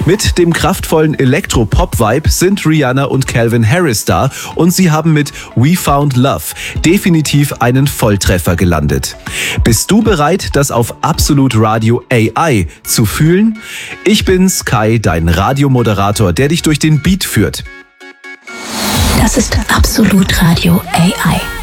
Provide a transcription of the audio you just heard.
Mit dem kraftvollen Elektro-Pop-Vibe sind Rihanna und Calvin Harris da und sie haben mit We Found Love definitiv einen Volltreffer gelandet. Bist du bereit, das auf Absolut Radio AI zu fühlen? Ich bin Sky, dein Radiomoderator, der dich durch den Beat führt. Das ist Absolut Radio AI.